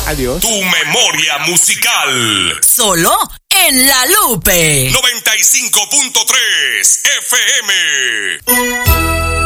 Adiós. Tu memoria musical. Solo en La Lupe. 95.3 FM.